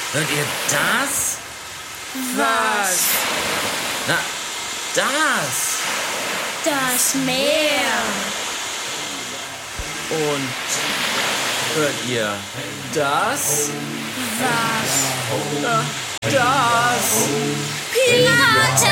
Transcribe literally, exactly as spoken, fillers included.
Hört ihr das? Was? Na, das. Das Meer. Und hört ihr das? Was? Na, das. Piraten!